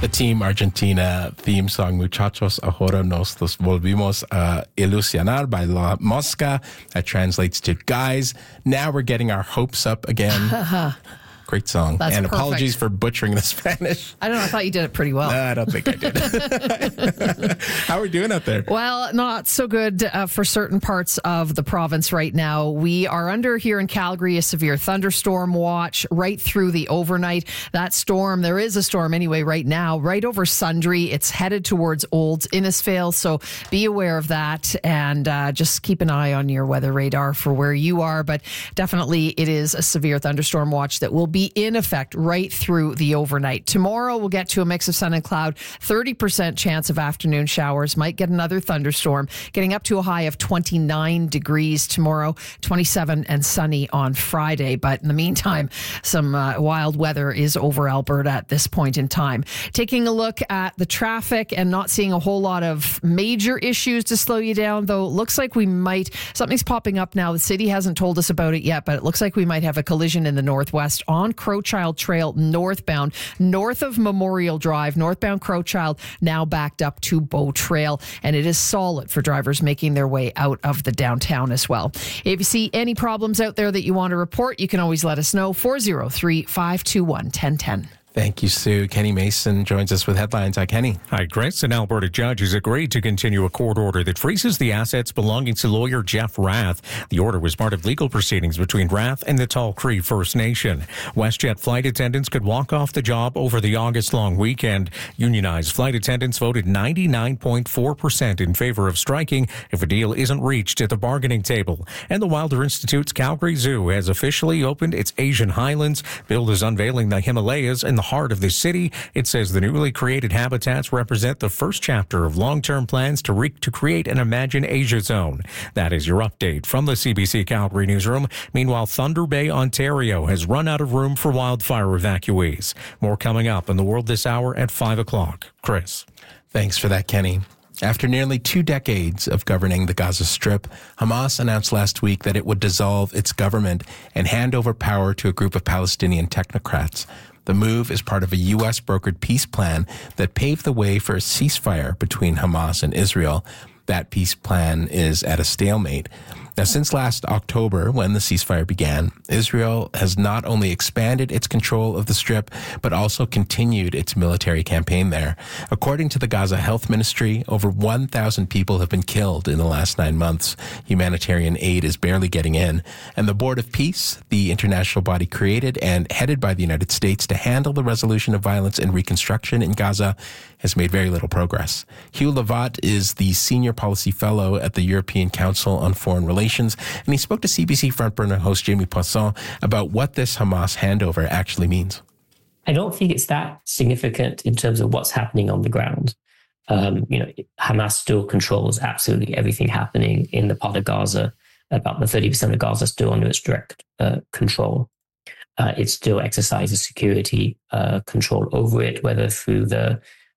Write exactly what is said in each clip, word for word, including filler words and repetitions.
The Team Argentina theme song, Muchachos, ahora nos los volvimos a ilusionar by La Mosca. That translates to, guys, now we're getting our hopes up again. Great song. That's and perfect. Apologies for butchering the Spanish. I don't know. I thought you did it pretty well. No, I don't think I did. How are we doing out there? Well, not so good uh, for certain parts of the province right now. We are under here in Calgary a severe thunderstorm watch right through the overnight. That storm, there is a storm anyway right now, right over Sundre. It's headed towards Old Innisfail, so be aware of that and uh, just keep an eye on your weather radar for where you are. But definitely it is a severe thunderstorm watch that will be in effect right through the overnight. Tomorrow we'll get to a mix of sun and cloud, thirty percent chance of afternoon showers, might get another thunderstorm, getting up to a high of twenty-nine degrees tomorrow, twenty-seven and sunny on Friday. But in the meantime, some uh, wild weather is over Alberta at this point in time. Taking a look at the traffic and not seeing a whole lot of major issues to slow you down, though it looks like we might, something's popping up now. The city hasn't told us about it yet, but it looks like we might have a collision in the northwest on Crowchild Trail northbound, north of Memorial Drive, northbound Crowchild, now backed up to Bow Trail, and it is solid for drivers making their way out of the downtown as well. If you see any problems out there that you want to report, you can always let us know. four oh three, five two one, one oh one oh. Thank you, Sue. Kenny Mason joins us with headlines. Hi, Kenny. Hi, Chris. An Alberta judge has agreed to continue a court order that freezes the assets belonging to lawyer Jeff Rath. The order was part of legal proceedings between Rath and the Tall Cree First Nation. WestJet flight attendants could walk off the job over the August long weekend. Unionized flight attendants voted ninety-nine point four percent in favor of striking if a deal isn't reached at the bargaining table. And the Wilder Institute's Calgary Zoo has officially opened its Asian Highlands. Billed as unveiling the Himalayas in the heart of the city. It says the newly created habitats represent the first chapter of long-term plans to, re- to create an Imagine Asia zone. That is your update from the C B C Calgary newsroom. Meanwhile, Thunder Bay, Ontario has run out of room for wildfire evacuees. More coming up in the world this hour at five o'clock. Chris. Thanks for that, Kenny. After nearly two decades of governing the Gaza Strip, Hamas announced last week that it would dissolve its government and hand over power to a group of Palestinian technocrats. The move is part of a U S brokered peace plan that paved the way for a ceasefire between Hamas and Israel. That peace plan is at a stalemate. Now, since last October, when the ceasefire began, Israel has not only expanded its control of the Strip, but also continued its military campaign there. According to the Gaza Health Ministry, over one thousand people have been killed in the last nine months. Humanitarian aid is barely getting in. And the Board of Peace, the international body created and headed by the United States to handle the resolution of violence and reconstruction in Gaza, has made very little progress. Hugh Lovat is the Senior Policy Fellow at the European Council on Foreign Relations, and he spoke to C B C Frontburner host Jamie Poisson about what this Hamas handover actually means. I don't think it's that significant in terms of what's happening on the ground. Um, you know, Hamas still controls absolutely everything happening in the part of Gaza. About the thirty percent of Gaza still under its direct uh, control. Uh, it still exercises security uh, control over it, whether through the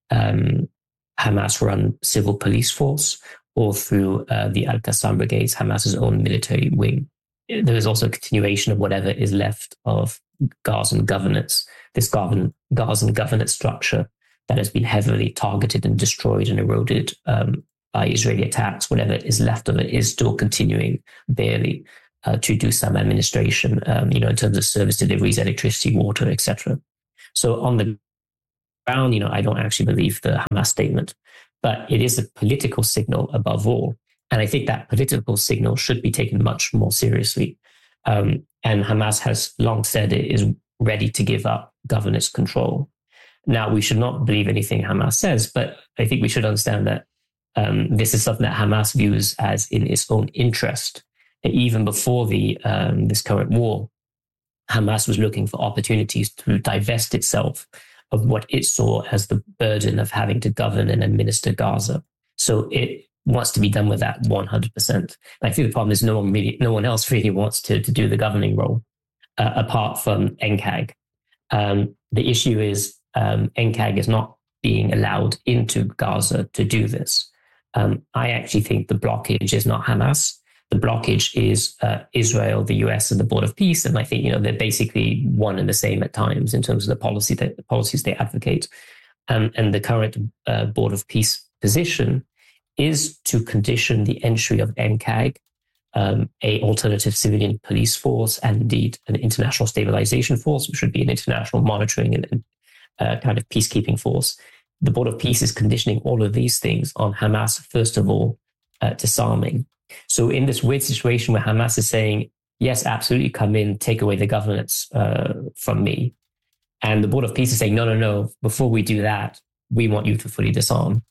um, Hamas-run civil police force or through uh, the Al-Qassam Brigades, Hamas's own military wing. There is also a continuation of whatever is left of Gazan governance, this Gazan, Gazan governance structure that has been heavily targeted and destroyed and eroded um, by Israeli attacks. Whatever is left of it is still continuing barely uh, to do some administration, um, you know, in terms of service deliveries, electricity, water, et cetera. So on the ground, you know, I don't actually believe the Hamas statement, but it is a political signal above all. And I think that political signal should be taken much more seriously. Um, and Hamas has long said it is ready to give up governance control. Now, we should not believe anything Hamas says, but I think we should understand that um, this is something that Hamas views as in its own interest. Even before the um, this current war, Hamas was looking for opportunities to divest itself of what it saw as the burden of having to govern and administer Gaza. So it wants to be done with that one hundred percent. I think the problem is no one really, no one else really wants to, to do the governing role, uh, apart from N C A G. Um, the issue is um, N C A G is not being allowed into Gaza to do this. Um, I actually think the blockage is not Hamas. The blockage is uh, Israel, the U S, and the Board of Peace. And I think, you know, they're basically one and the same at times in terms of the policy that, the policies they advocate. and, and the current uh, Board of Peace position is to condition the entry of N C A G, um, a alternative civilian police force, and indeed an international stabilization force, which would be an international monitoring and uh, kind of peacekeeping force. The Board of Peace is conditioning all of these things on Hamas, first of all, uh, disarming. So in this weird situation where Hamas is saying, yes, absolutely, come in, take away the governance uh, from me. And the Board of Peace is saying, no, no, no, before we do that, we want you to fully disarm.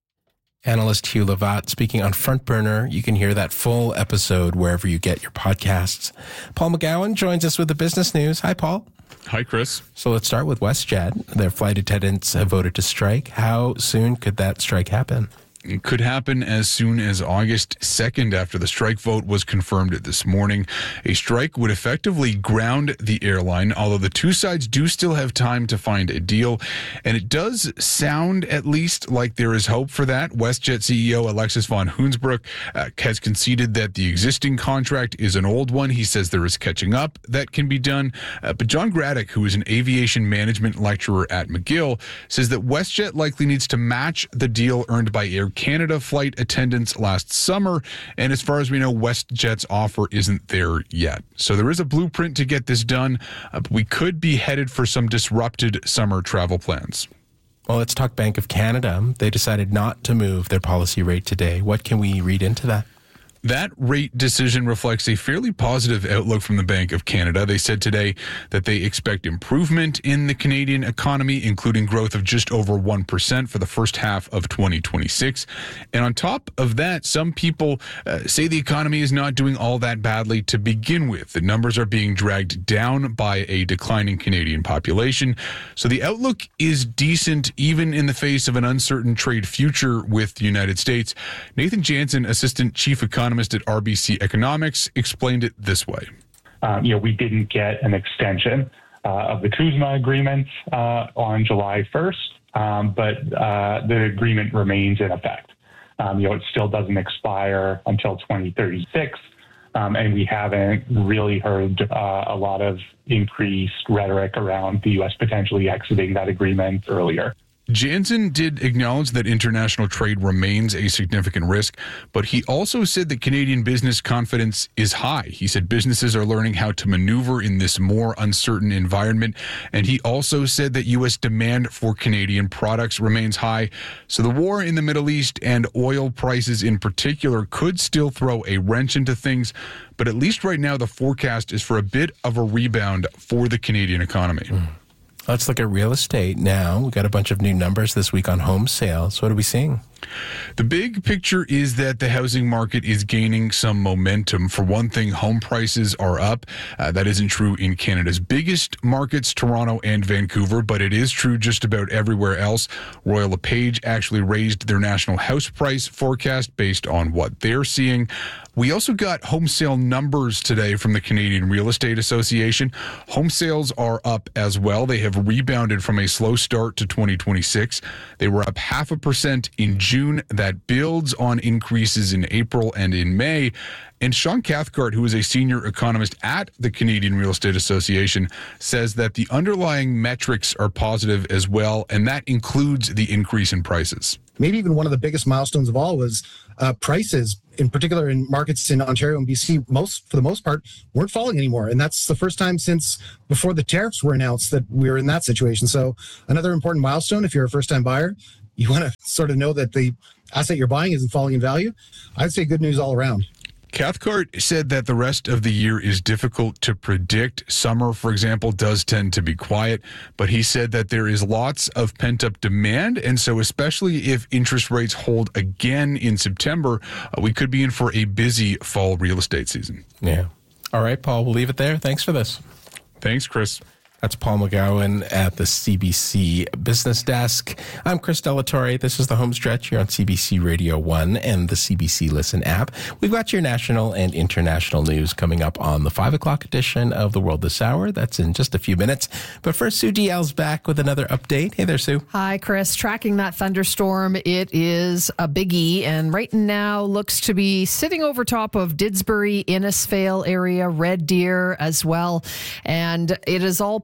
Analyst Hugh Lovat speaking on Front Burner. You can hear that full episode wherever you get your podcasts. Paul McGowan joins us with the business news. Hi, Paul. Hi, Chris. So let's start with WestJet. Their flight attendants have voted to strike. How soon could that strike happen? It could happen as soon as August second after the strike vote was confirmed this morning. A strike would effectively ground the airline, although the two sides do still have time to find a deal. And it does sound, at least, like there is hope for that. WestJet C E O Alexis von Hoensbroek uh, has conceded that the existing contract is an old one. He says there is catching up that can be done. Uh, but John Graddick, who is an aviation management lecturer at McGill, says that WestJet likely needs to match the deal earned by Air Canada flight attendants last summer, and as far as we know, WestJet's offer isn't there yet. So there is a blueprint to get this done, uh, but we could be headed for some disrupted summer travel plans. Well, let's talk Bank of Canada. They decided not to move their policy rate today. What can we read into that? That rate decision reflects a fairly positive outlook from the Bank of Canada. They said today that they expect improvement in the Canadian economy, including growth of just over one percent for the first half of twenty twenty-six. And on top of that, some people uh, say the economy is not doing all that badly to begin with. The numbers are being dragged down by a declining Canadian population. So the outlook is decent, even in the face of an uncertain trade future with the United States. Nathan Jansen, Assistant Chief Economist at R B C Economics, explained it this way. Um, you know, we didn't get an extension uh, of the CUSMA agreement uh, on July first, um, but uh, the agreement remains in effect. Um, you know, it still doesn't expire until twenty thirty-six, um, and we haven't really heard uh, a lot of increased rhetoric around the U S potentially exiting that agreement earlier. Jansen did acknowledge that international trade remains a significant risk, but he also said that Canadian business confidence is high. He said businesses are learning how to maneuver in this more uncertain environment, and he also said that U S demand for Canadian products remains high. So the war in the Middle East and oil prices in particular could still throw a wrench into things, but at least right now the forecast is for a bit of a rebound for the Canadian economy. Mm. Let's look at real estate now. We got a bunch of new numbers this week on home sales. What are we seeing? The big picture is that the housing market is gaining some momentum. For one thing, home prices are up. Uh, that isn't true in Canada's biggest markets, Toronto and Vancouver, but it is true just about everywhere else. Royal LePage actually raised their national house price forecast based on what they're seeing. We also got home sale numbers today from the Canadian Real Estate Association. Home sales are up as well. They have rebounded from a slow start to twenty twenty-six. They were up half a percent in June. That builds on increases in April and in May. And Sean Cathcart, who is a senior economist at the Canadian Real Estate Association, says that the underlying metrics are positive as well, and that includes the increase in prices. Maybe even one of the biggest milestones of all was uh, prices, in particular in markets in Ontario and B C, most for the most part, weren't falling anymore. And that's the first time since before the tariffs were announced that we were in that situation. So another important milestone, if you're a first-time buyer, you want to sort of know that the asset you're buying isn't falling in value. I'd say good news all around. Cathcart said that the rest of the year is difficult to predict. Summer, for example, does tend to be quiet, but he said that there is lots of pent-up demand, and so especially if interest rates hold again in September, uh, we could be in for a busy fall real estate season. Yeah. All right, Paul, we'll leave it there. Thanks for this. Thanks, Chris. That's Paul McGowan at the C B C Business Desk. I'm Chris Delatorre. This is the Home Stretch here on C B C Radio one and the C B C Listen app. We've got your national and international news coming up on the five o'clock edition of The World This Hour. That's in just a few minutes. But first, Sue Diel's back with another update. Hey there, Sue. Hi, Chris. Tracking that thunderstorm, it is a biggie, and right now looks to be sitting over top of Didsbury, Innisfail area, Red Deer as well. And it is all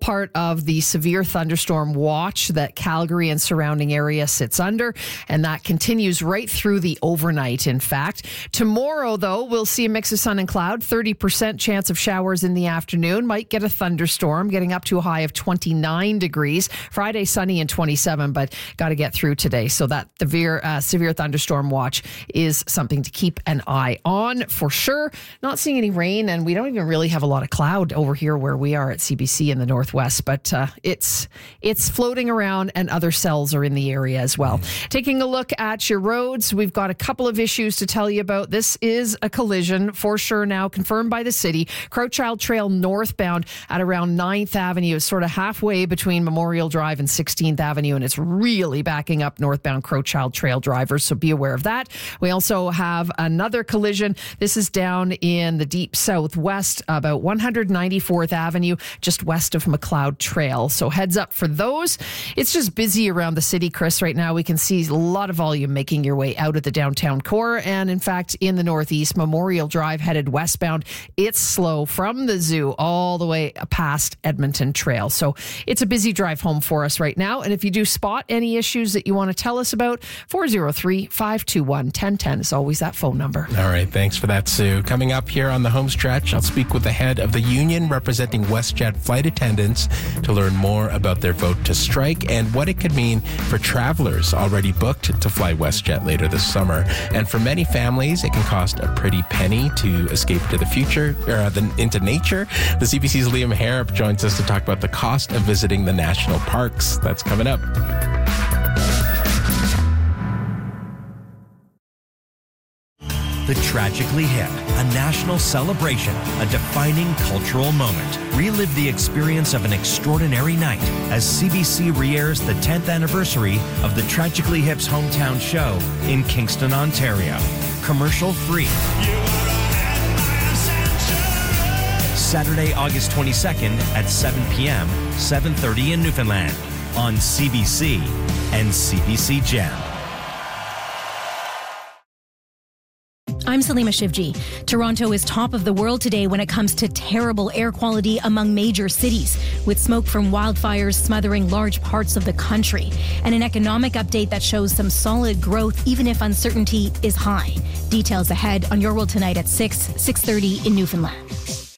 part of the severe thunderstorm watch that Calgary and surrounding area sits under, and that continues right through the overnight, in fact. Tomorrow, though, we'll see a mix of sun and cloud, thirty percent chance of showers in the afternoon. Might get a thunderstorm, getting up to a high of twenty-nine degrees. Friday, sunny and twenty-seven, but got to get through today. So that severe, uh, severe thunderstorm watch is something to keep an eye on for sure. Not seeing any rain, and we don't even really have a lot of cloud over here where we are at C B C in the Northwest, but uh, it's it's floating around, and other cells are in the area as well. Mm. Taking a look at your roads, we've got a couple of issues to tell you about. This is a collision for sure now, confirmed by the city. Crowchild Trail northbound at around ninth Avenue is sort of halfway between Memorial Drive and sixteenth Avenue, and it's really backing up northbound Crowchild Trail drivers, so be aware of that. We also have another collision. This is down in the deep southwest, about one hundred ninety-fourth Avenue, just west of McLeod Trail. So heads up for those. It's just busy around the city, Chris. Right now we can see a lot of volume making your way out of the downtown core. And in fact, in the northeast, Memorial Drive headed westbound, it's slow from the zoo all the way past Edmonton Trail. So it's a busy drive home for us right now. And if you do spot any issues that you want to tell us about, four oh three, five two one, one oh one oh is always that phone number. All right. Thanks for that, Sue. Coming up here on the home stretch, I'll speak with the head of the union representing WestJet flight attendants to learn more about their vote to strike and what it could mean for travelers already booked to fly WestJet later this summer. And for many families, it can cost a pretty penny to escape to the future, or the, into nature. The C B C's Liam Harrop joins us to talk about the cost of visiting the national parks. That's coming up. The Tragically Hip, a national celebration, a defining cultural moment. Relive the experience of an extraordinary night as C B C re-airs the tenth anniversary of the Tragically Hip's hometown show in Kingston, Ontario. Commercial free. Saturday, August twenty-second at seven p.m., seven thirty in Newfoundland on C B C and C B C Gem. I'm Salima Shivji. Toronto is top of the world today when it comes to terrible air quality among major cities, with smoke from wildfires smothering large parts of the country, and an economic update that shows some solid growth even if uncertainty is high. Details ahead on Your World Tonight at six, six thirty in Newfoundland.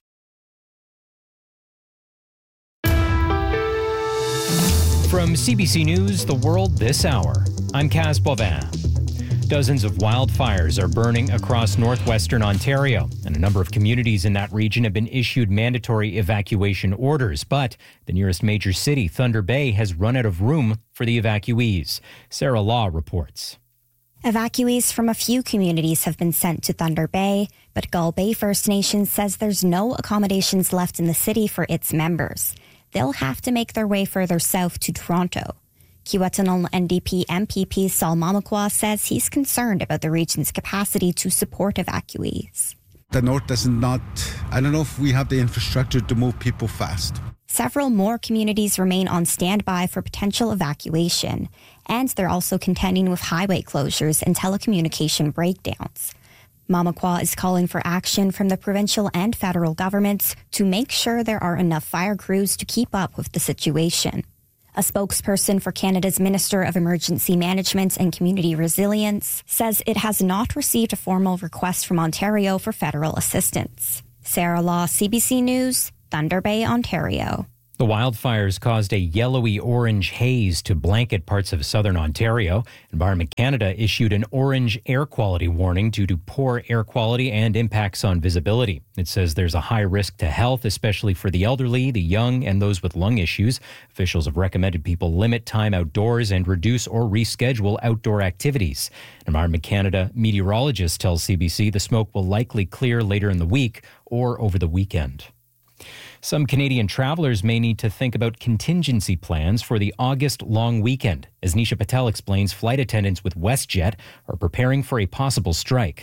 From C B C News, The World This Hour, I'm Kaz Bovin. Dozens of wildfires are burning across northwestern Ontario, and a number of communities in that region have been issued mandatory evacuation orders. But the nearest major city, Thunder Bay, has run out of room for the evacuees. Sarah Law reports. Evacuees from a few communities have been sent to Thunder Bay, but Gull Bay First Nation says there's no accommodations left in the city for its members. They'll have to make their way further south to Toronto. Kiiwetinoong N D P M P P Sol Mamakwa says he's concerned about the region's capacity to support evacuees. The north does not, I don't know if we have the infrastructure to move people fast. Several more communities remain on standby for potential evacuation, and they're also contending with highway closures and telecommunication breakdowns. Mamakwa is calling for action from the provincial and federal governments to make sure there are enough fire crews to keep up with the situation. A spokesperson for Canada's Minister of Emergency Management and Community Resilience says it has not received a formal request from Ontario for federal assistance. Sarah Law, C B C News, Thunder Bay, Ontario. The wildfires caused a yellowy-orange haze to blanket parts of southern Ontario. Environment Canada issued an orange air quality warning due to poor air quality and impacts on visibility. It says there's a high risk to health, especially for the elderly, the young, and those with lung issues. Officials have recommended people limit time outdoors and reduce or reschedule outdoor activities. Environment Canada meteorologists tell C B C the smoke will likely clear later in the week or over the weekend. Some Canadian travelers may need to think about contingency plans for the August long weekend. As Nisha Patel explains, flight attendants with WestJet are preparing for a possible strike.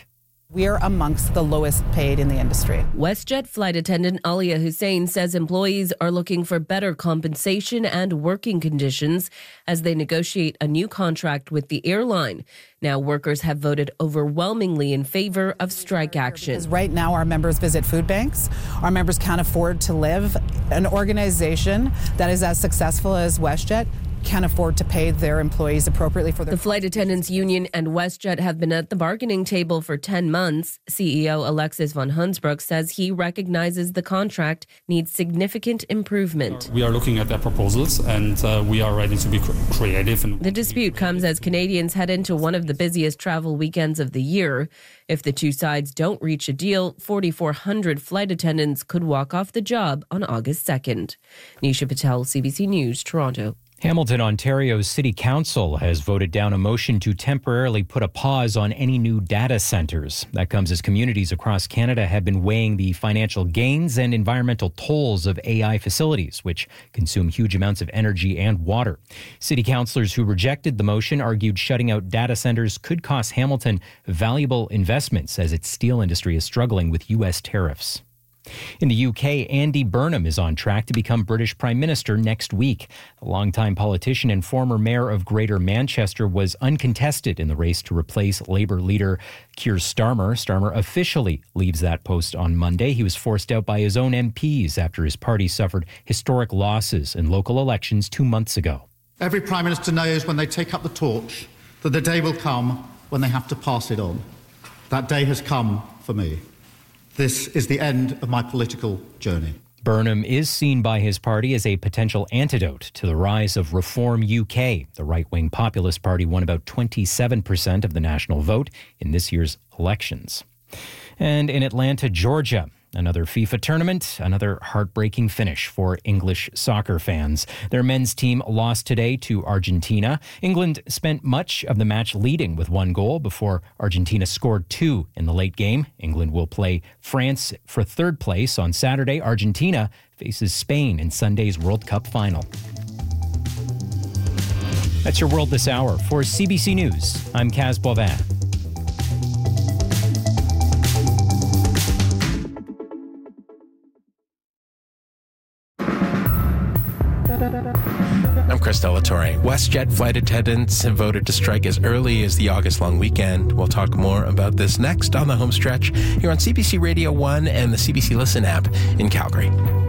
We are amongst the lowest paid in the industry. WestJet flight attendant Alia Hussein says employees are looking for better compensation and working conditions as they negotiate a new contract with the airline. Now, workers have voted overwhelmingly in favor of strike action. Because right now, our members visit food banks. Our members can't afford to live. An organization that is as successful as WestJet can't afford to pay their employees appropriately for their... The Flight Attendants Union and WestJet have been at the bargaining table for ten months. C E O Alexis von Hunsbrook says he recognizes the contract needs significant improvement. We are looking at their proposals and uh, we are ready to be cr- creative. And the dispute comes as Canadians head into one of the busiest travel weekends of the year. If the two sides don't reach a deal, forty-four hundred flight attendants could walk off the job on August second. Nisha Patel, C B C News, Toronto. Hamilton, Ontario's City Council has voted down a motion to temporarily put a pause on any new data centers. That comes as communities across Canada have been weighing the financial gains and environmental tolls of A I facilities, which consume huge amounts of energy and water. City councillors who rejected the motion argued shutting out data centers could cost Hamilton valuable investments as its steel industry is struggling with U S tariffs. In the U K, Andy Burnham is on track to become British Prime Minister next week. The longtime politician and former mayor of Greater Manchester was uncontested in the race to replace Labour leader Keir Starmer. Starmer officially leaves that post on Monday. He was forced out by his own M Ps after his party suffered historic losses in local elections two months ago. Every Prime Minister knows when they take up the torch that the day will come when they have to pass it on. That day has come for me. This is the end of my political journey. Burnham is seen by his party as a potential antidote to the rise of Reform U K. The right-wing populist party won about twenty-seven percent of the national vote in this year's elections. And in Atlanta, Georgia, another FIFA tournament, another heartbreaking finish for English soccer fans. Their men's team lost today to Argentina. England spent much of the match leading with one goal before Argentina scored two in the late game. England will play France for third place on Saturday. Argentina faces Spain in Sunday's World Cup final. That's your World This Hour. For C B C News, I'm Kaz Boivin. I'm Chris Delatorre. WestJet flight attendants have voted to strike as early as the August long weekend. We'll talk more about this next on the home stretch here on C B C Radio one and the C B C Listen app in Calgary.